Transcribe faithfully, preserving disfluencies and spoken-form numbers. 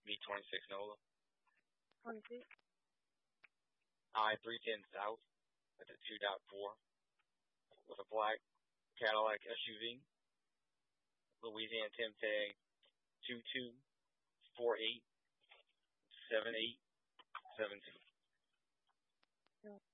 Me twenty-six NOLA. twenty-six. I three ten South at the two point four with a black Cadillac S U V. Louisiana temp tag two two four eight seven eight seven two.